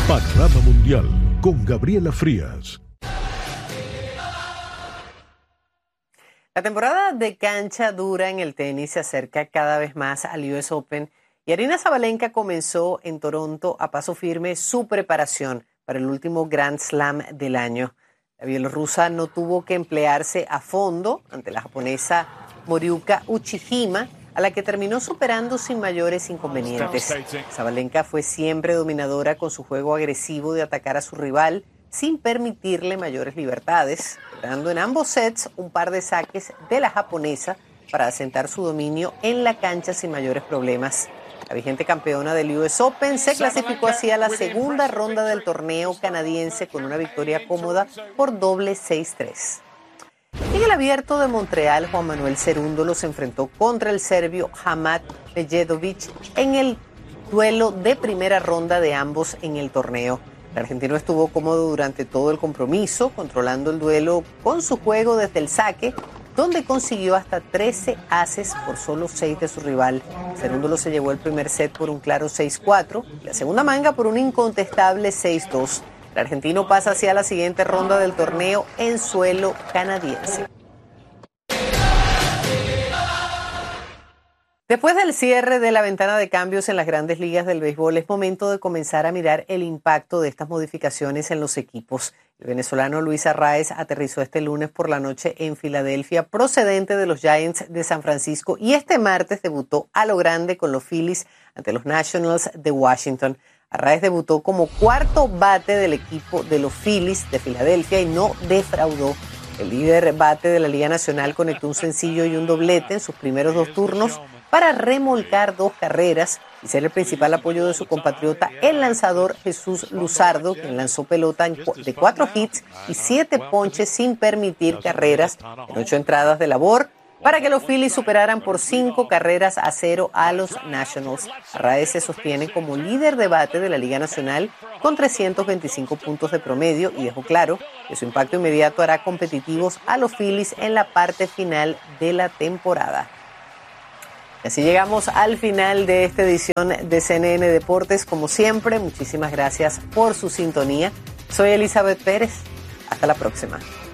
Panorama Mundial con Gabriela Frías. La temporada de cancha dura en el tenis se acerca cada vez más al US Open y Aryna Sabalenka comenzó en Toronto a paso firme su preparación para el último Grand Slam del año. La bielorrusa no tuvo que emplearse a fondo ante la japonesa Moriuka Uchihima, a la que terminó superando sin mayores inconvenientes. Sabalenka fue siempre dominadora con su juego agresivo de atacar a su rival sin permitirle mayores libertades, logrando en ambos sets un par de saques de la japonesa para asentar su dominio en la cancha sin mayores problemas. La vigente campeona del US Open se clasificó así a la segunda ronda del torneo canadiense con una victoria cómoda por doble 6-3. En el Abierto de Montreal, Juan Manuel Cerúndolo se enfrentó contra el serbio Hamad Medjedovic en el duelo de primera ronda de ambos en el torneo. El argentino estuvo cómodo durante todo el compromiso, controlando el duelo con su juego desde el saque, donde consiguió hasta 13 aces por solo 6 de su rival. Cerúndolo se llevó el primer set por un claro 6-4 y la segunda manga por un incontestable 6-2. El argentino pasa hacia la siguiente ronda del torneo en suelo canadiense. Después del cierre de la ventana de cambios en las grandes ligas del béisbol, es momento de comenzar a mirar el impacto de estas modificaciones en los equipos. El venezolano Luis Arraez aterrizó este lunes por la noche en Filadelfia, procedente de los Giants de San Francisco, y este martes debutó a lo grande con los Phillies ante los Nationals de Washington. Arraez debutó como cuarto bate del equipo de los Phillies de Filadelfia y no defraudó. El líder bate de la Liga Nacional conectó un sencillo y un doblete en sus primeros 2 turnos para remolcar 2 carreras y ser el principal apoyo de su compatriota, el lanzador Jesús Luzardo, quien lanzó pelota de 4 hits y 7 ponches sin permitir carreras en 8 entradas de labor, para que los Phillies superaran por 5-0 a los Nationals. Arraez se sostiene como líder de bate de la Liga Nacional con 325 puntos de promedio y dejó claro que su impacto inmediato hará competitivos a los Phillies en la parte final de la temporada. Y así llegamos al final de esta edición de CNN Deportes. Como siempre, muchísimas gracias por su sintonía. Soy Elizabeth Pérez. Hasta la próxima.